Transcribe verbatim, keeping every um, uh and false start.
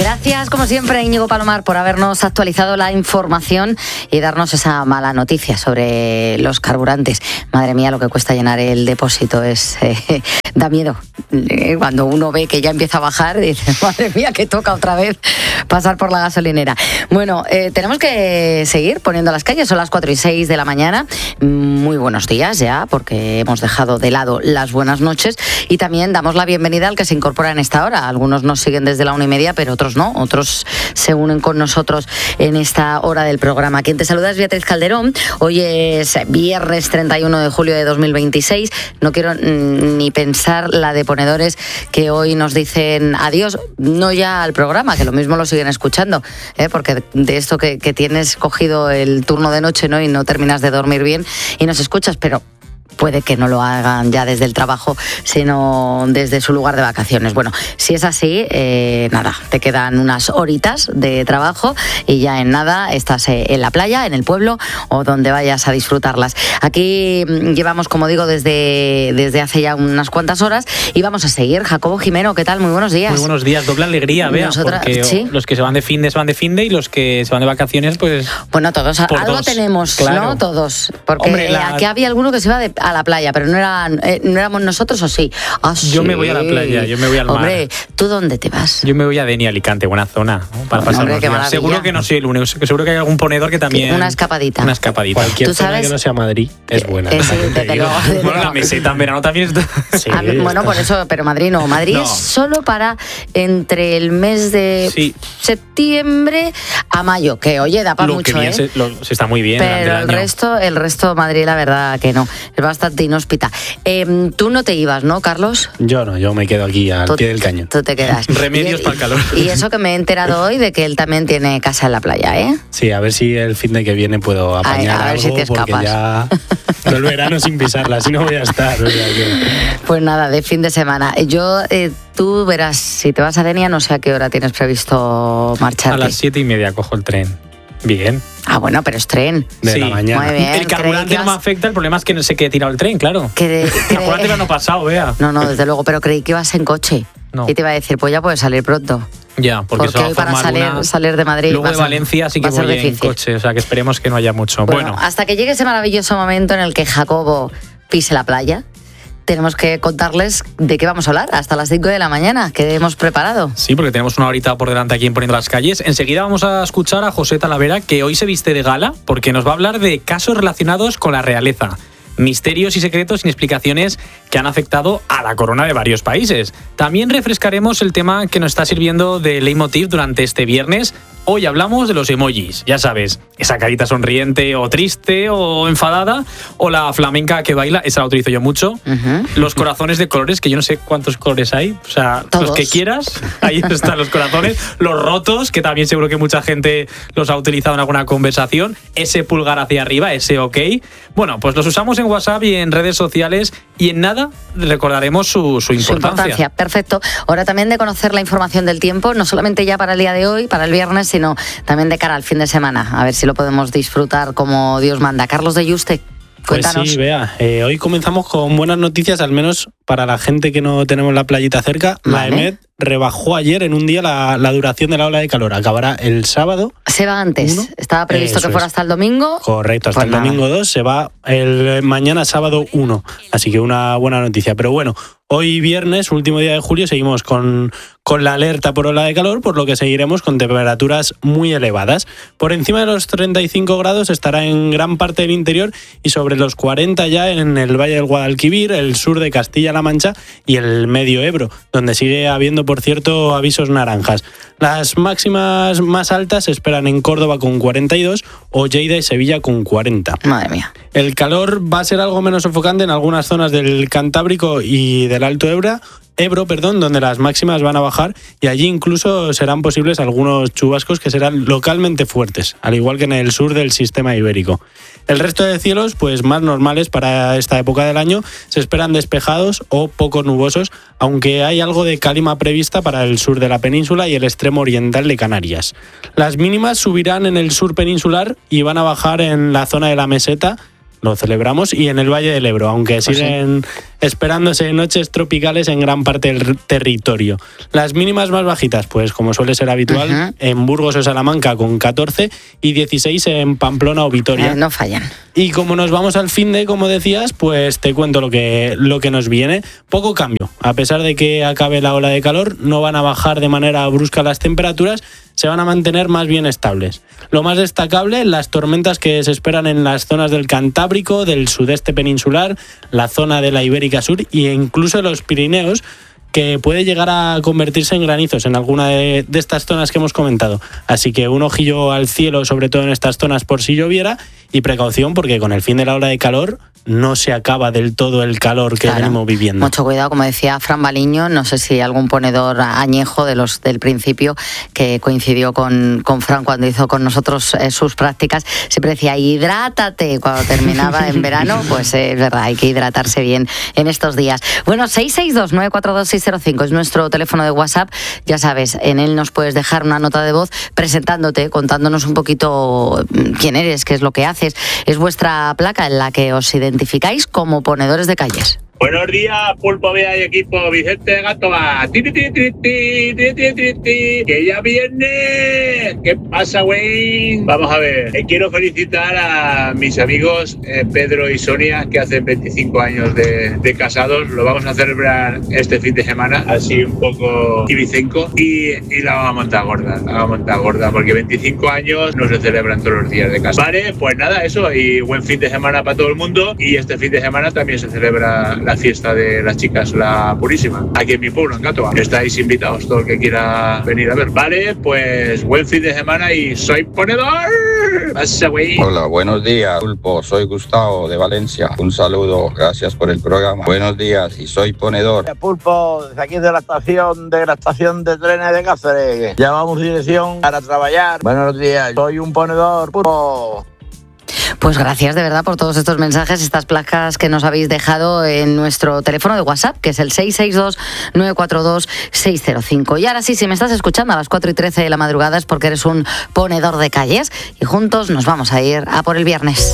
Gracias, como siempre, Íñigo Palomar, por habernos actualizado la información y darnos esa mala noticia sobre los carburantes. Madre mía, lo que cuesta llenar el depósito es eh, da miedo. Cuando uno ve que ya empieza a bajar, dice, madre mía, que toca otra vez pasar por la gasolinera. Bueno, eh, tenemos que seguir poniendo las calles. Son las cuatro y seis de la mañana. Muy buenos días ya, porque hemos dejado de lado las buenas noches y también damos la bienvenida al que se incorpora en esta hora. Algunos nos siguen desde la una y media, pero otros no. Otros se unen con nosotros en esta hora del programa. Quien te saluda es Beatriz Calderón. Hoy es viernes treinta y uno de julio de dos mil veintiséis. No quiero ni pensar la de ponedores que hoy nos dicen adiós, no ya al programa, que lo mismo lo siguen escuchando, ¿eh? Porque de esto que, que tienes cogido el turno de noche, ¿no? Y no terminas de dormir bien y nos escuchas, pero puede que no lo hagan ya desde el trabajo, sino desde su lugar de vacaciones. Bueno, si es así, eh, nada, te quedan unas horitas de trabajo y ya en nada estás en la playa, en el pueblo o donde vayas a disfrutarlas. Aquí llevamos, como digo, desde, desde hace ya unas cuantas horas y vamos a seguir. Jacobo Jimeno, ¿qué tal? Muy buenos días. Muy buenos días, doble alegría, Bea, Nosotras, porque ¿sí? Los que se van de fin de se van de fin de y los que se van de vacaciones, pues... Bueno, todos, algo dos. tenemos, Claro. ¿no? Todos. Porque Hombre, la... aquí había alguno que se iba de, a la playa, pero no, era, eh, no éramos nosotros, ¿o sí? Ah, sí? Yo me voy a la playa, yo me voy al mar. Hombre, ¿tú dónde te vas? Yo me voy a Deni, Alicante, buena zona, ¿no? Para pasar unos días. Seguro que no soy el único, seguro que hay algún ponedor que también... Una escapadita. Una escapadita. Cualquier ¿Tú zona sabes? que no sea Madrid es buena. Eh, sí, desde luego, desde Bueno, la luego. meseta en verano también está... Sí, Ah, bueno, por eso, pero Madrid no. Madrid No. es solo para entre el mes de Sí. septiembre a mayo, que oye, da para Lo mucho, que bien ¿eh? se, lo- se está muy bien durante Pero el el año. resto, el resto Madrid, la verdad que no. Es bastante inhóspita. Eh, tú no te ibas, ¿no, Carlos? Yo no, yo me quedo aquí al Tú- pie del cañón. Tú te quedas. Remedios Y- para el calor. Y eso que me he enterado hoy de que él también tiene casa en la playa, ¿eh? Sí, a ver si el fin de que viene puedo apañar a ver algo, si te porque escapas. ya todo el verano sin pisarla, así no voy a estar. O sea que- Pues nada, de fin de semana. Yo, eh, tú verás, si te vas a Denia, no sé a qué hora tienes previsto marcharte. A las siete y media cojo el tren. Bien. Ah, bueno, pero es tren. de Sí. la mañana. Muy bien. El carburante creí que no me vas- afecta, el problema es que no sé qué he tirado el tren, claro. Que- El que- carburante el año pasado, vea. No, no, desde luego, pero creí que ibas en coche. No. Y te iba a decir, pues ya puedes salir pronto. Ya, porque, Porque eso va a hoy para formar salir, una- salir de Madrid Luego va a de ser- Valencia sí va que a ser voy en difícil. coche, o sea que esperemos que no haya mucho. Bueno, Bueno, hasta que llegue ese maravilloso momento en el que Jacobo pise la playa, tenemos que contarles de qué vamos a hablar hasta las cinco de la mañana, que hemos preparado. sí, porque tenemos una horita por delante aquí en Poniendo las Calles. Enseguida vamos a escuchar a José Talavera, que hoy se viste de gala, porque nos va a hablar de casos relacionados con la realeza. Misterios y secretos sin explicaciones que han afectado a la corona de varios países. También refrescaremos el tema que nos está sirviendo de leitmotiv durante este viernes. Hoy hablamos de los emojis, ya sabes, esa carita sonriente o triste o enfadada, o la flamenca que baila, esa la utilizo yo mucho. Ujú. Los corazones de colores, que yo no sé cuántos colores hay, o sea, Todos. los que quieras, ahí están los corazones. Los rotos, que también seguro que mucha gente los ha utilizado en alguna conversación. Ese pulgar hacia arriba, ese ok. Bueno, pues los usamos en WhatsApp y en redes sociales y en nada recordaremos su, su Su importancia. importancia, perfecto. Hora también de conocer la información del tiempo, no solamente ya para el día de hoy, para el viernes, sino también de cara al fin de semana. A ver si lo podemos disfrutar como Dios manda. Carlos de Yuste, Pues cuéntanos. sí, vea, eh, hoy comenzamos con buenas noticias, al menos para la gente que no tenemos la playita cerca. La Vale. EMET rebajó ayer en un día la, la duración de la ola de calor. Acabará el sábado. Se va antes. Uno. Estaba previsto Eso que fuera es. hasta el domingo. Correcto, hasta Pues el nada. domingo dos, se va el mañana sábado uno. Así que una buena noticia. Pero bueno, hoy viernes, último día de julio, seguimos con, con la alerta por ola de calor, por lo que seguiremos con temperaturas muy elevadas. Por encima de los treinta y cinco grados estará en gran parte del interior y sobre los cuarenta ya en el Valle del Guadalquivir, el sur de Castilla-La Mancha y el medio Ebro, donde sigue habiendo, por cierto, avisos naranjas. Las máximas más altas se esperan en Córdoba con cuarenta y dos o Lleida y Sevilla con cuarenta. Madre mía. El calor va a ser algo menos sofocante en algunas zonas del Cantábrico y del Alto Ebro, Ebro, perdón, donde las máximas van a bajar y allí incluso serán posibles algunos chubascos que serán localmente fuertes, al igual que en el sur del sistema ibérico. El resto de cielos, pues más normales para esta época del año, se esperan despejados o poco nubosos, aunque hay algo de calima prevista para el sur de la península y el extremo oriental de Canarias. Las mínimas subirán en el sur peninsular y van a bajar en la zona de la meseta, lo celebramos, y en el Valle del Ebro, aunque Pues siguen esperándose noches tropicales en gran parte del territorio. Las mínimas más bajitas, pues como suele ser habitual, uh-huh. en Burgos o Salamanca con catorce y dieciséis en Pamplona o Vitoria. Eh, no fallan. Y como nos vamos al finde, como decías, pues te cuento lo que, lo que nos viene. Poco cambio. A pesar de que acabe la ola de calor, no van a bajar de manera brusca las temperaturas, se van a mantener más bien estables. Lo más destacable, las tormentas que se esperan en las zonas del Cantábrico, del sudeste peninsular, la zona de la Ibérica Sur e incluso los Pirineos, que puede llegar a convertirse en granizos en alguna de, de estas zonas que hemos comentado. Así que un ojillo al cielo, sobre todo en estas zonas por si lloviera, y precaución porque con el fin de la ola de calor no se acaba del todo el calor que claro, venimos viviendo. Mucho cuidado, como decía Fran Baliño, no sé si algún ponedor añejo de los del principio que coincidió con, con Fran cuando hizo con nosotros eh, sus prácticas, siempre decía hidrátate cuando terminaba en verano, pues eh, es verdad, hay que hidratarse bien en estos días. Bueno, seis seis dos nueve cuatro dos seis cero cinco es nuestro teléfono de WhatsApp, ya sabes, en él nos puedes dejar una nota de voz presentándote, contándonos un poquito quién eres, qué es lo que haces. Es vuestra placa en la que os identificáis como ponedores de calles. Buenos días, Pulpo Vea y equipo. Vicente de Gátova. Ti, ti, ti, ti, ti, ti, ti, ti, ti. Que ya viene. ¿Qué pasa, güey? Vamos a ver. Eh, quiero felicitar a mis amigos eh, Pedro y Sonia, que hacen veinticinco años de, de casados. Lo vamos a celebrar este fin de semana, así un poco ibicenco. Y, y la vamos a montar gorda. La vamos a montar gorda, porque veinticinco años no se celebran todos los días de casa. Vale, pues nada, eso. Y buen fin de semana para todo el mundo. Y este fin de semana también se celebra la fiesta de las chicas, la Purísima, aquí en mi pueblo, en Gátova. Estáis invitados, todo el que quiera venir a ver. Vale, pues buen fin de semana y soy ponedor. Pasa, güey. Hola, buenos días, Pulpo. Soy Gustavo de Valencia. Un saludo, gracias por el programa. Buenos días y soy ponedor. Pulpo, desde aquí de la estación de la estación de trenes de Cáceres. Llamamos dirección para trabajar. Buenos días, soy un ponedor, Pulpo. Pues gracias de verdad por todos estos mensajes, estas placas que nos habéis dejado en nuestro teléfono de WhatsApp, que es el seis seis dos nueve cuatro dos seis cero cinco. Y ahora sí, si me estás escuchando a las cuatro y trece de la madrugada es porque eres un ponedor de calles y juntos nos vamos a ir a por el viernes.